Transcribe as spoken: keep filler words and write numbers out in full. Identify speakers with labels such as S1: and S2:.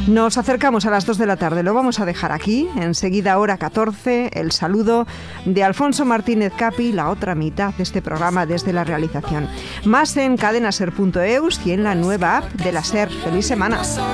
S1: Nos acercamos a las dos de la tarde, lo vamos a dejar aquí. Enseguida, hora catorce, el saludo de Alfonso Martínez Capi, la otra mitad de este programa desde la realización. Más en cadenaser punto eus y en la nueva app de la SER. ¡Feliz semana!